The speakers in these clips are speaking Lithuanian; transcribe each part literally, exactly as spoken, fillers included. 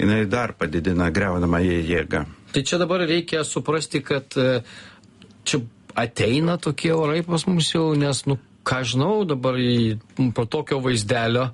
jinai dar padidina greunamąją jėgą. Tai čia dabar reikia suprasti, kad čia ateina tokie orai pas mus jau, nes, nu, ką žinau, dabar į, po tokio vaizdelio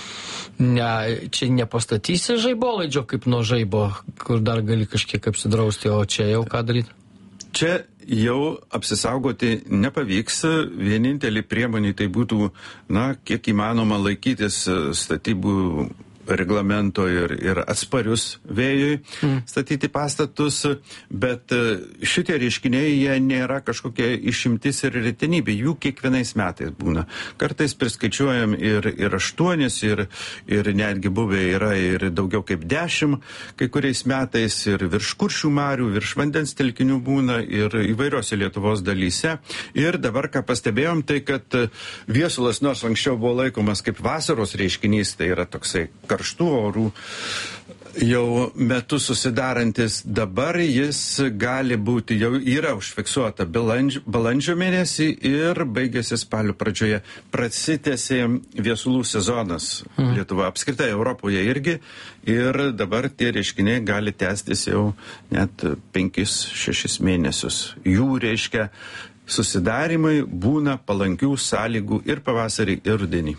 ne, čia nepastatysi žaibolaidžio kaip nuo žaibo, kur dar gali kažkiek apsidrausti, o čia jau ką daryti? Čia jau apsisaugoti nepavyks. Vienintelį priemonį tai būtų, na, kiek įmanoma laikytis statybų reglamento ir, ir atsparius vėjui mm. statyti pastatus, bet šitie reiškiniai, jie nėra kažkokia išimtis ir retenybė, jų kiekvienais metais būna. Kartais priskaičiuojam ir, ir aštuonis, ir, ir netgi buvę yra ir daugiau kaip dešimt, kai kuriais metais ir virš Kuršių marių, virš vandens telkinių būna ir įvairiose Lietuvos dalyse. Ir dabar, ką pastebėjom, tai kad viesulas, nors anksčiau buvo laikomas kaip vasaros reiškinys, tai yra toksai karštų orų jau metu susidarantis, dabar jis gali būti, jau yra užfiksuota balandžio, balandžio mėnesį ir baigėsi spalio pradžioje. Prasitęsė viesulų sezonas mm. Lietuva, apskritai Europoje irgi, ir dabar tie reiškiniai gali tęstis jau net penkis šešis mėnesius. Jų reiškia susidarimai būna palankių sąlygų ir pavasarį, ir rudenį.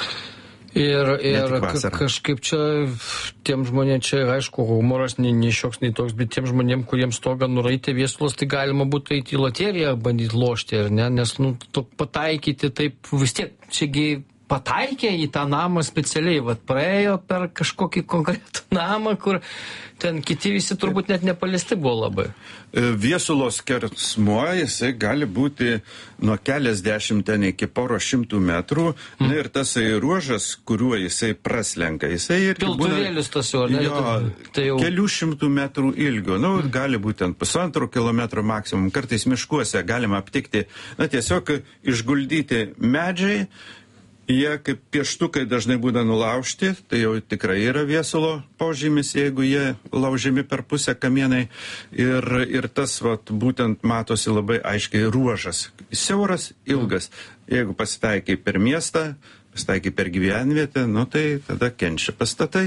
Ir, ir kažkaip čia tiem žmonėm čia, aišku, humoras nei, nei šioks, nei toks, bet tiem žmonėm, kuriems stogą nuraitė viesulas, tai galima būtų eiti į loteriją, bandyti lošti, ar ne? Nes, nu, to pataikyti taip vis tiek, čiagi pataikė į tą namą specialiai, vat praėjo per kažkokį konkretų namą, kur ten kiti visi turbūt net nepaliesti buvo labai. Viesulos skersmuo, jisai gali būti nuo keliasdešimt ten iki poros šimtų metrų, mm. na, ir tas ruožas, kuriuo jisai praslenka, jisai ir piltuvėlis tas jau, ne? Jo, tai jau kelių šimtų metrų ilgio, nu, mm. gali būti ten pusantro kilometro maksimum, kartais miškuose galima aptikti, na, tiesiog išguldyti medžiai. Jie kaip pieštukai dažnai būna nulaužti, tai jau tikrai yra viesulo požymis, jeigu jie laužiami per pusę kamienai. Ir, ir tas vat, būtent matosi labai aiškiai ruožas. Siauras, ilgas. Jeigu pasitaikai per miestą, pasitaikai per gyvenvietę, nu tai tada kenčia pastatai.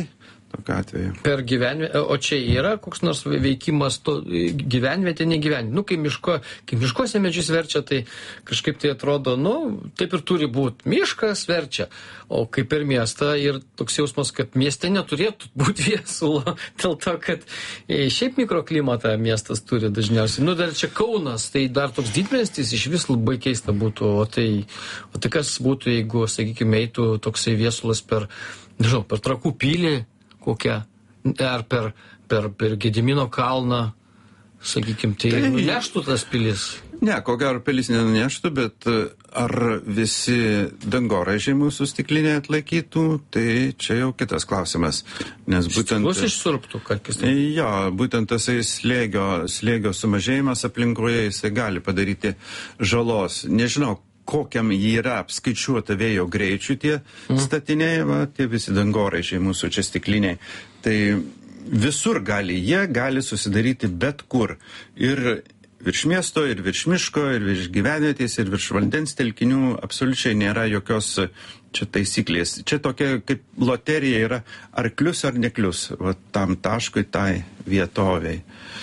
Per gyvenvietę, o čia yra koks nors veikimas to gyvenvietė, negyvenvietė. Nu, kai, miško, kai miškuose medžius verčia, tai kažkaip tai atrodo, nu, taip ir turi būti. Miškas verčia, o kaip per miestą ir toks jausmas, kad mieste neturėtų būti viesulo, dėl to, kad šiaip mikroklimatą miestas turi dažniausiai. Nu, dar čia Kaunas, tai dar toks didmiestis iš vis labai keista būtų, o tai, o tai kas būtų, jeigu, sakykime, eitų toksai viesulas per, nežinau, per Trakų pilį, kokią, ar per, per, per Gedimino kalną, sakykime, tai, tai nuneštų tas pilis? Ne, ko gero pilis nenuneštų, bet ar visi dangoraižiai mūsų stiklinė atlaikytų, tai čia jau kitas klausimas. Nes būtent... Stiklus išsiurbtų, karkis tai? Jo, būtent tas slėgio, slėgio sumažėjimas aplinkoje, jisai gali padaryti žalos. Nežinau, kokiam jį yra apskaičiuota vėjo greičių tie mm. statiniai, va, tie visi dangoraižiai mūsų čia stikliniai. Tai visur gali, jie gali susidaryti bet kur. Ir virš miesto, ir virš miško, ir virš gyvenvietės, ir virš vandens telkinių absoliučiai nėra jokios čia taisyklės. Čia tokia kaip loterija yra ar klius ar neklius, va, tam taškui, tai vietoviai.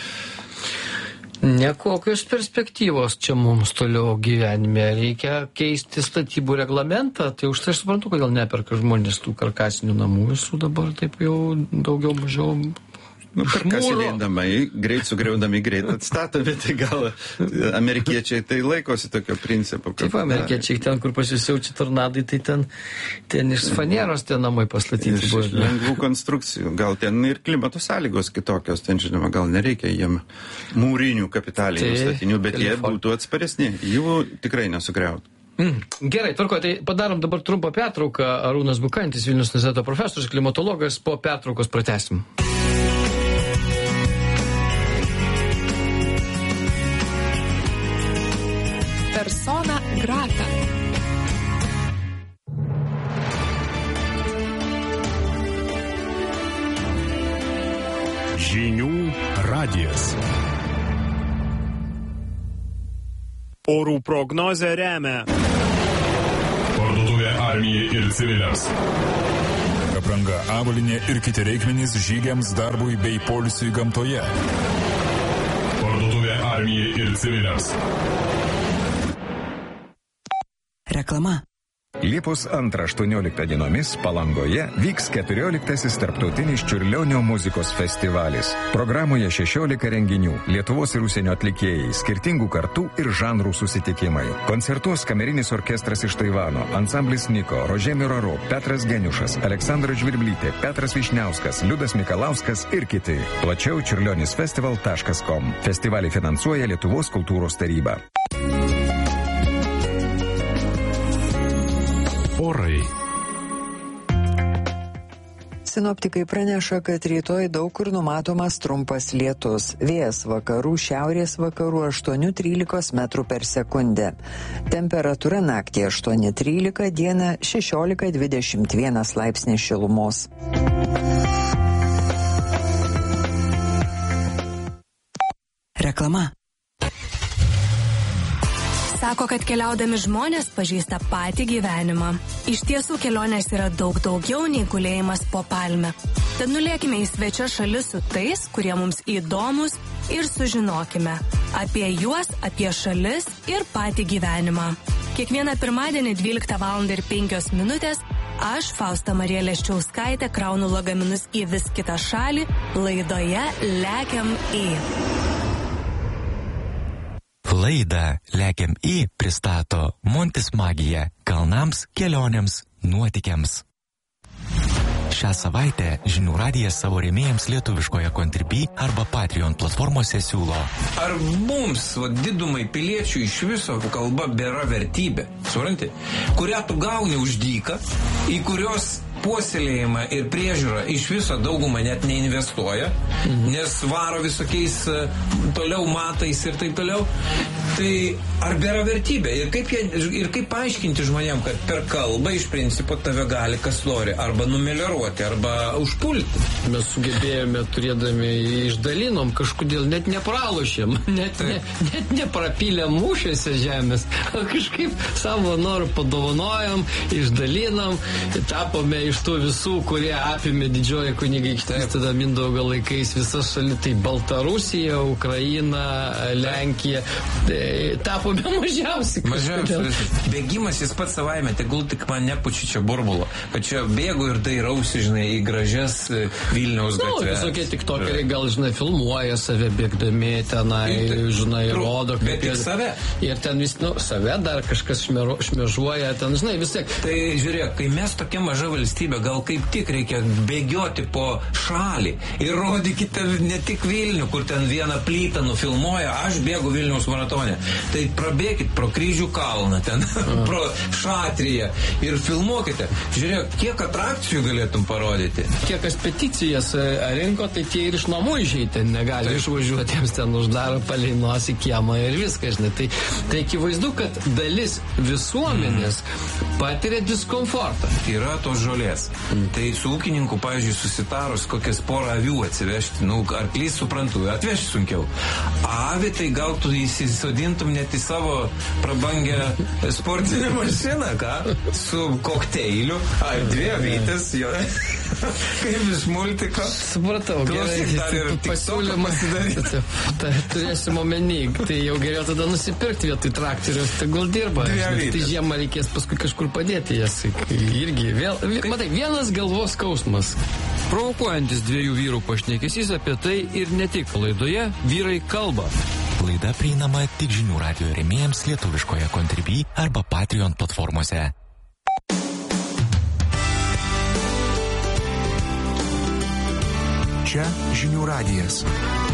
Nekokios perspektyvos čia mums toliau gyvenime. Reikia keisti statybų reglamentą. Tai už tai aš suprantu, kodėl neperka žmonės tų karkasinių namų visų dabar taip jau daugiau mažiau. Nu, karkasiniai namai, greit sugriaudami, greit atstatomi, tai gal amerikiečiai tai laikosi tokio principo. Taip, amerikiečiai ten, kur pasisiaučia tornadai, tai ten, ten iš fanieros tie namai pastatyti. Iš lengvų konstrukcijų. Gal ten ir klimato sąlygos kitokios, ten žinoma, gal nereikia jiem mūrinių kapitalinių tai, statinių, bet telefon. Jie būtų atsparesni, jų tikrai nesugriautų. Mm. Gerai, tvarko, tai padarom dabar trumpą pertrauką. Arūnas Bukantis, Vilniaus universiteto profesorius, klimatologas, po pertraukos pratęsim. Persona grata. Žinių radijas. Orų prognozę remia parduotuvė Armijai ir civiliams. apranga, avalynė ir kiti reikmenys žygiams, darbui bei poilsiui gamtoje. Parduotuvė armijai ir civiliams. Reklama. Liepos antrą aštuonioliktą dienomis Palangoje vyks keturioliktasis tarptautinis Čiurlionio muzikos festivalis. Programoje šešiolika renginių, Lietuvos ir užsienio atlikėjai, skirtingų kartų ir žanrų susitikimai. Koncertuos kamerinis orkestras iš Taivano, ansamblis Niko, Rožė Miraro, Petras Geniušas, Aleksandra Žvirblytė, Petras Višniauskas, Liudas Mikalauskas ir kiti. Plačiau čiurlionisfestival taškas com. Festivalį finansuoja Lietuvos kultūros taryba. Orai. Sinoptikai praneša, kad rytoj daug kur numatomas trumpas lietus. Vėjas vakarų, šiaurės vakarų aštuoni trylika metrų per sekundę. Temperatūra naktį aštuoni trylika, dieną šešiolika dvidešimt vienas laipsnis šilumos. Reklama. Sako, kad keliaudami žmonės pažįsta patį gyvenimą. Iš tiesų kelionės yra daug daugiau nei gulėjimas po palme. Tad nulėkime į svečias šalis su tais, kurie mums įdomus ir sužinokime apie juos, apie šalis ir patį gyvenimą. Kiekvieną pirmadienį dvyliktą valandą ir penkios minutės aš, Fausta Marija Leščiauskaitė, kraunu lagaminus į vis kitą šalį laidoje Lekiam į. Laidą Lekiam į pristato Montis Magija kalnams, kelionėms, nuotykiams. Šią savaitę Žinių radijas savo rėmėjams lietuviškoje Contribui arba Patreon platformose siūlo. Ar mums, va, didumai piliečių iš viso kalba bėra vertybė, supranti, kurią tu gauni už dyką, į kurios puoselėjimą ir priežiūrą iš viso daugumą net neinvestuoja, mhm. nes varo visokiais toliau matais ir taip toliau. Tai ar bėra vertybė? Ir kaip, jie, ir kaip paaiškinti žmonėm, kad per kalbą iš principo tave gali kas nori arba numelioruoti, arba užpulti? Mes sugebėjome, turėdami išdalinom, kažkodėl net nepralošėm, net, ne, net neprapylėm mūšiuose žemės. Kažkaip savo norų padovanojom, išdalinom, tapome iš tų visų, kurie apėmė didžioji kunigaikštystė, tada Mindaugo laikais visas šalis, tai Baltarusija, Ukraina, Lenkija, tai tapome mažiausiai. Mažiausiai. Bėgimas jis pats savaime, tegul tik man nepučia čia burbulo, kad čia bėgu ir dairausi, žinai, į gražias Vilniaus gatves. Nu, visokie tiktokeriai gal, žinai, filmuoja save bėgdami tenai, ir, žinai, tru, rodo. Bet tik save. Ir ten vis, nu, save dar kažkas šmero, šmežuoja, ten, žinai, vis tiek. Tai žiūrėk, kai mes tokia maža valstybė, gal kaip tik reikia bėgioti po šalį ir rodykite ne tik Vilnių, kur ten vieną plytą nufilmuoja, aš bėgu Vilniaus maratone. Tai prabėkit pro Kryžių kalną ten, mm. pro Šatriją ir filmuokite. Žiūrėk, kiek atrakcijų galėtum parodyti. Kiek kas peticijas rinko, tai tie ir iš namų išeiti negali tai. Išvažiuoti, jiems ten uždaro palei nosį kiemą ir viską, žinai. Tai, tai akivaizdu, kad dalis visuomenės mm. patiria diskomfortą. Yra tos žolės. Mm. Tai su ūkininku, pavyzdžiui, susitarus kokias porą avių atsivežti, nu, arklys suprantu, atvežti sunkiau. Avi, tai gal tu įsisodintum net į savo prabangę sportinę mašiną, ką? Su kokteiliu, ar dvi avytės, jo. Kaip iš multiko. Supratau, gerai. Dar ir pasiūlymą pasidaryti. Tai turėsim omeny, tai jau geriau tada nusipirkti vietoj traktorius, tegul dirba. Tai žiemą reikės paskui kažkur padėti jas. Irgi vėl, matai, vienas galvos skausmas. Provokuojantis dviejų vyrų pašnekesys apie tai ir ne tik laidoje Vyrai kalba. Laida prieinama tik Žinių radijo rėmėjams lietuviškoje Contribui arba Patreon platformose. Čia Žinių radijas.